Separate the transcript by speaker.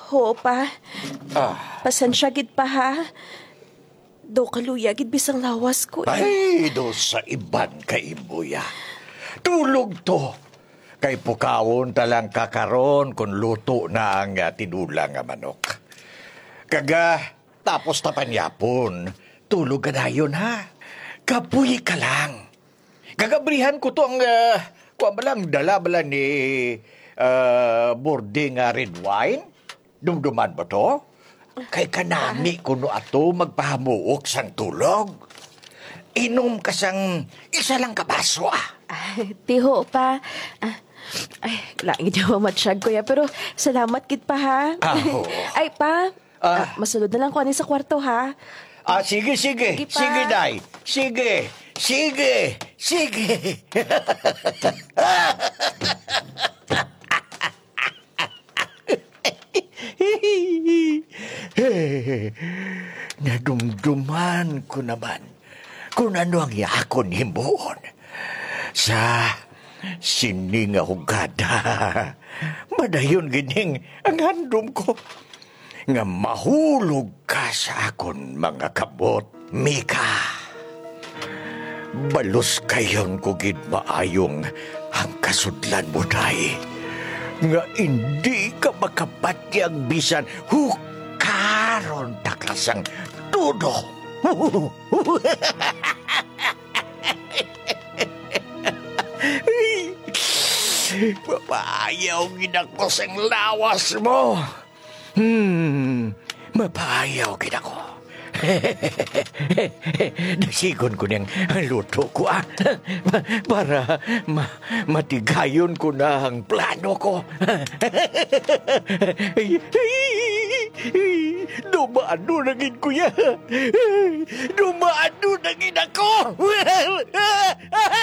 Speaker 1: Ho pa.
Speaker 2: Ah,
Speaker 1: Pasensya gid pa ha. Do kaluya gid bisang lawas ko.
Speaker 2: ay, do sa iban kay Imbuya. Tulog to. Kay pukawon talang kakaron kung luto na ang tinulang nga manok. Kaga, tapos tapanyapon. Tulog ka na yun, ha? Kapuy ka lang. Kagabrihan ko to ang, kuha ba lang, dala ba lang ni boarding red wine? Dumduman ba to? Kay kanami kuno ato magpahamuok sang tulog. Inom ka sang isa lang kabaso,
Speaker 1: Tiho pa. Ay, langit yung mamatsyag kuya. Pero salamat gid pa ha.
Speaker 2: Oo.
Speaker 1: Ay pa, masulod na lang ko ani sa kwarto ha.
Speaker 2: Sige.
Speaker 1: Sige pa.
Speaker 2: Sige, Day. Sige. Nadumduman ko naman kung ano ang yakon himbuon. Sa sining nga hugada, madayon gining ang handom ko. Nga mahulog ka sa akon mga kabot, Mika. Balos kayon ko gid maayong ang kasudlan mo, day. Nga hindi ka makapatyag bisan hukaron taklasang tudo. Mapayaw ginako sang lawas mo. Mapayaw ginako. Nasigon ko niyang luto ko, para matigayon ko na ang plano ko. Dumaano na gid kuya. Dumaano na gid ako.